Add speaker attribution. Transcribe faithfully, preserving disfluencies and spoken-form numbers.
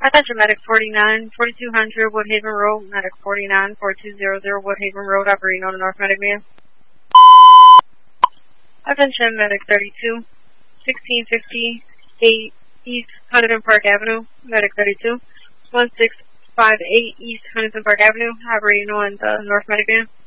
Speaker 1: Attention Medic forty-nine, forty-two hundred Woodhaven Road, Medic forty-nine, forty-two hundred Woodhaven Road, operating on the North Medic van. Attention Medic thirty-two, sixteen fifty-eight East Huntington Park Avenue, Medic thirty-two, one six five eight East Huntington Park Avenue, operating on the North Medic van.